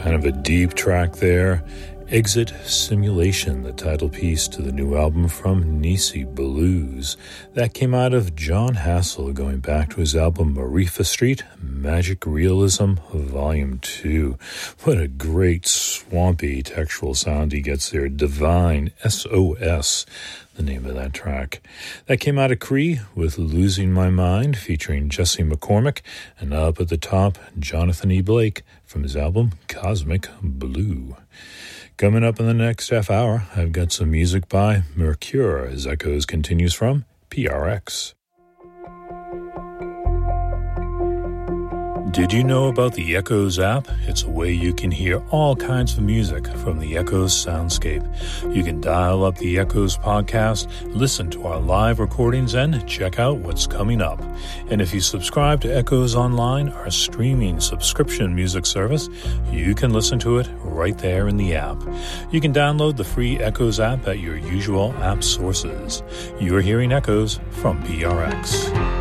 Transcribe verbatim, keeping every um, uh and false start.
Kind of a deep track there. Exit Simulation, the title piece to the new album from Nisi Blues. That came out of John Hassel, going back to his album Marifa Street, Magic Realism, Volume two. What a great swampy textual sound he gets there. Divine, S O S, the name of that track. That came out of Cree with Losing My Mind, featuring Jesse McCormick, and up at the top, Jonathan E. Blake from his album Cosmic Blue. Coming up in the next half hour, I've got some music by Mercure as Echoes continues from P R X. Did you know about the Echoes app? It's a way you can hear all kinds of music from the Echoes soundscape. You can dial up the Echoes podcast, listen to our live recordings, and check out what's coming up. And if you subscribe to Echoes Online, our streaming subscription music service, you can listen to it right there in the app. You can download the free Echoes app at your usual app sources. You're hearing Echoes from P R X.